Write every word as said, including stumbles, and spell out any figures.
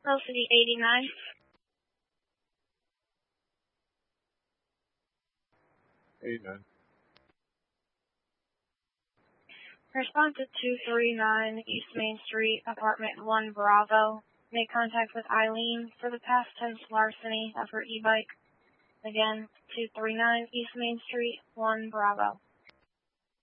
Hill City eighty-nine. eighty-nine. Response to two thirty-nine East Main Street, apartment one Bravo. Made contact with Eileen for the past tense larceny of her e-bike. Again, two thirty-nine East Main Street, one Bravo.